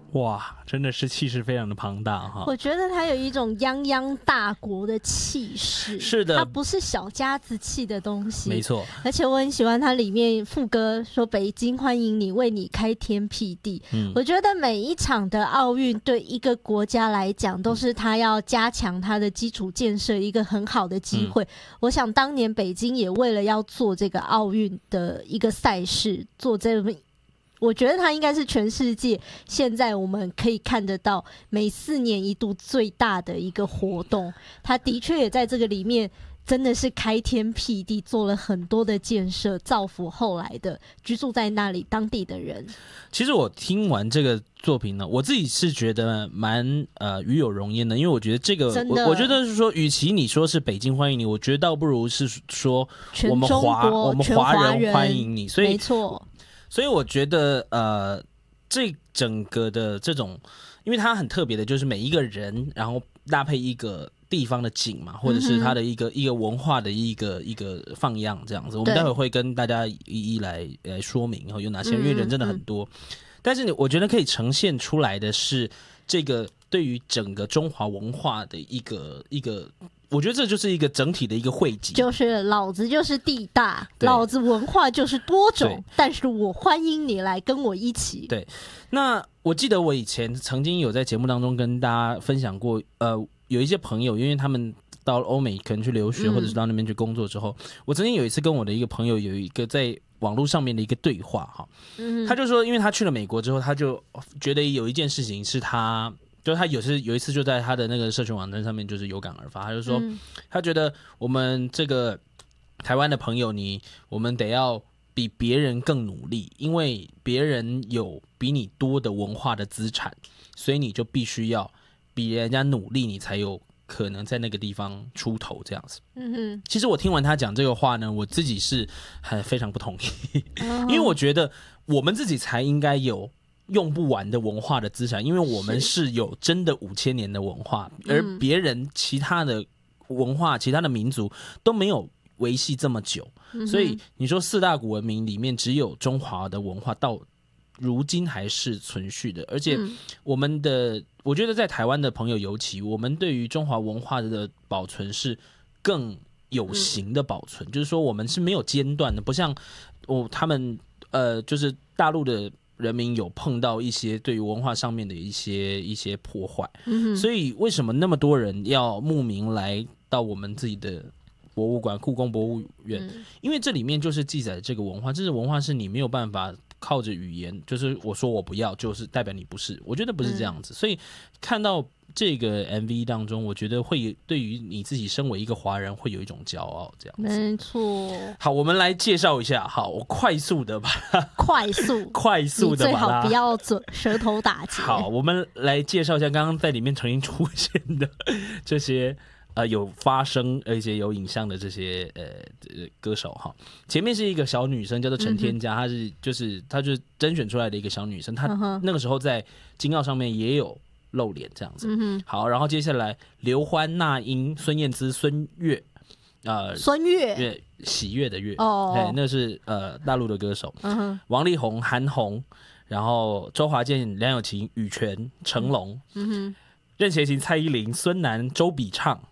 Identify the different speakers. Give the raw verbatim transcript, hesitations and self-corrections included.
Speaker 1: 哇，真的是气势非常的庞大哈！
Speaker 2: 我觉得他有一种泱泱大国的气势，
Speaker 1: 是的，
Speaker 2: 他不是小家子气的东西，
Speaker 1: 没错。
Speaker 2: 而且我很喜欢他里面副歌说“北京欢迎你，为你开天辟地”嗯。我觉得每一场的奥运对一个国家来讲，都是他要加强他的基础建设一个很好的机会。嗯、我想当年北京也为了要做这个奥运的一个赛事，做这么。我觉得它应该是全世界现在我们可以看得到每四年一度最大的一个活动，它的确也在这个里面真的是开天辟地，做了很多的建设，造福后来的居住在那里当地的人。
Speaker 1: 其实我听完这个作品呢，我自己是觉得蛮呃与有荣焉的，因为我觉得这个我我觉得是说，与其你说是北京欢迎你，我觉得倒不如是说我们华我们华人欢迎你，所以
Speaker 2: 没错。
Speaker 1: 所以我觉得，呃，这整个的这种，因为它很特别的，就是每一个人，然后搭配一个地方的景嘛，或者是它的一个、嗯、一个文化的一个一个放样这样子。我们待会会跟大家一一来来说明，然后有哪些人，因为人真的很多。嗯嗯但是我觉得可以呈现出来的是这个对于整个中华文化的一个一个。我觉得这就是一个整体的一个汇集，
Speaker 2: 就是老子就是地大，老子文化就是多种，但是我欢迎你来跟我一起。
Speaker 1: 对，那我记得我以前曾经有在节目当中跟大家分享过，呃，有一些朋友，因为他们到了欧美可能去留学，嗯、或者是到那边去工作之后，我曾经有一次跟我的一个朋友有一个在网络上面的一个对话哈，嗯、他就说，因为他去了美国之后，他就觉得有一件事情是他。就他有次有一次就在他的那个社群网站上面就是有感而发，他就说、嗯、他觉得我们这个台湾的朋友你我们得要比别人更努力，因为别人有比你多的文化的资产，所以你就必须要比人家努力，你才有可能在那个地方出头这样子。嗯哼，其实我听完他讲这个话呢，我自己是很非常不同意，因为我觉得我们自己才应该有用不完的文化的资产，因为我们是有真的五千年的文化，而别人其他的文化、其他的民族都没有维系这么久，嗯、所以你说四大古文明里面只有中华的文化到如今还是存续的，而且我们的，嗯、我觉得在台湾的朋友尤其，我们对于中华文化的保存是更有形的保存，嗯、就是说我们是没有间断的，不像哦他们呃就是大陆的。人民有碰到一些对于文化上面的一些一些破坏，嗯、所以为什么那么多人要慕名来到我们自己的博物馆故宫博物院、嗯？因为这里面就是记载这个文化，这是文化是你没有办法靠着语言，就是我说我不要，就是代表你不是。我觉得不是这样子，嗯、所以看到这个 M V 当中，我觉得会对于你自己身为一个华人会有一种骄傲，这样子。
Speaker 2: 没错。
Speaker 1: 好，我们来介绍一下。好，我快速的把它
Speaker 2: 快速
Speaker 1: 快速的把它，
Speaker 2: 你最好不要嘴舌头打结。
Speaker 1: 好，我们来介绍一下刚刚在里面曾经出现的这些呃有发声而且有影像的这些呃歌手哈。前面是一个小女生叫做陈天嘉，嗯、她是就是她就是甄选出来的一个小女生，她那个时候在金奥上面也有露脸这样子，嗯、好，然后接下来刘欢、那英、孙燕姿、孙悦，呃，
Speaker 2: 孙悦，
Speaker 1: 喜悦的悦，哦，对，那是呃大陆的歌手，嗯、王力宏、韩红，然后周华健、梁咏琪、羽泉、成龙，嗯、任贤齐、蔡依林、孙楠、周笔畅，